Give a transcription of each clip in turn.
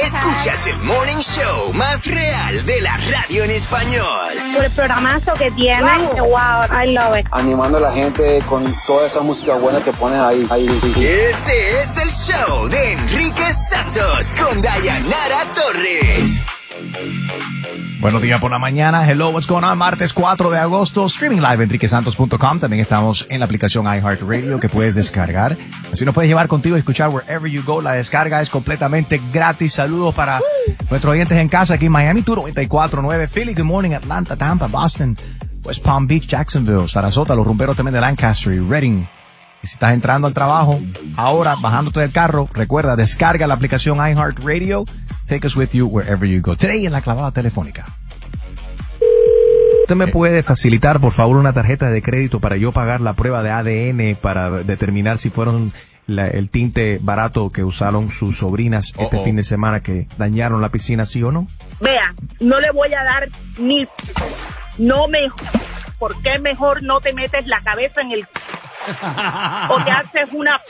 Escuchas el Morning Show más real de la radio en español. Por el programazo que tienen, wow, I love it. Animando a la gente con toda esa música buena que pones ahí. Este es el show de Enrique Santos con Dayanara Torres. Buenos días por la mañana. Hello, what's going on? Martes 4 de agosto. Streaming live en enriquesantos.com. También estamos en la aplicación iHeartRadio que puedes descargar. Así nos puedes llevar contigo y escuchar wherever you go. La descarga es completamente gratis. Saludos para nuestros oyentes en casa aquí en Miami, Tour 94.9, Philly, good morning, Atlanta, Tampa, Boston, West Palm Beach, Jacksonville, Sarasota, los rumberos también de Lancaster y Reading. Y si estás entrando al trabajo, ahora bajándote del carro, recuerda, descarga la aplicación iHeartRadio. Take us with you wherever you go. Today en la clavada telefónica. ¿Usted me puede facilitar, por favor, una tarjeta de crédito para yo pagar la prueba de ADN para determinar si fueron el tinte barato que usaron sus sobrinas este fin de semana que dañaron la piscina, sí o no? Vea, no le voy a dar ni... No me... ¿Por qué mejor no te metes la cabeza en el... o te haces una...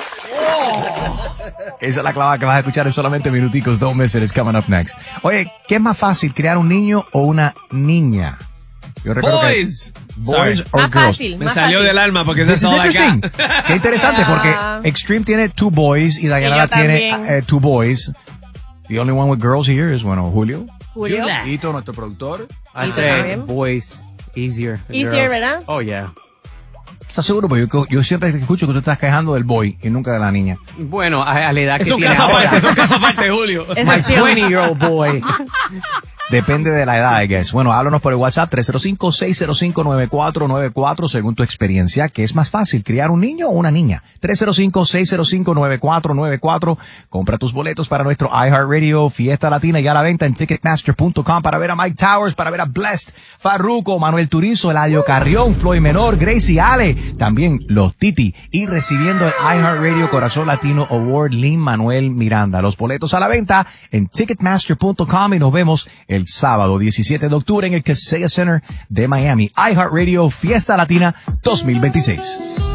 Esa es la clavada que vas a escuchar en solamente minuticos. Don't miss it, it's coming up next. Oye, ¿qué es más fácil, criar un niño o una niña? Yo recuerdo Boys. Boys or más girls. fácil, Me más salió fácil. del alma porque This es is todo interesting. acá. Qué interesante porque Extreme tiene 2 boys y Dayanara Y yo tiene también. 2 boys. The only one with girls here is, bueno, Julio. Julio. Hito, nuestro productor. I ¿Y say también? boys easier. than Easier, girls. ¿verdad? Oh yeah. ¿Estás seguro? Porque yo siempre te escucho que tú estás quejando del boy y nunca de la niña. Bueno, a la edad Es que un tiene caso ahora. aparte, es un caso aparte, Julio. My Excepción. 20-year-old boy. Depende de la edad, I guess. Bueno, háblanos por el WhatsApp 305-605-9494 según tu experiencia. ¿Qué es más fácil, criar un niño o una niña? 305-605-9494. Compra tus boletos para nuestro iHeartRadio Fiesta Latina ya a la venta en Ticketmaster.com para ver a Mike Towers, para ver a Blessed, Farruko, Manuel Turizo, Eladio Carrión, Floyd Menor, Gracie Ale, también los Titi y recibiendo el iHeartRadio Corazón Latino Award Lin-Manuel Miranda. Los boletos a la venta en Ticketmaster.com y nos vemos el sábado 17 de octubre en el Kaseya Center de Miami. iHeartRadio Fiesta Latina 2026.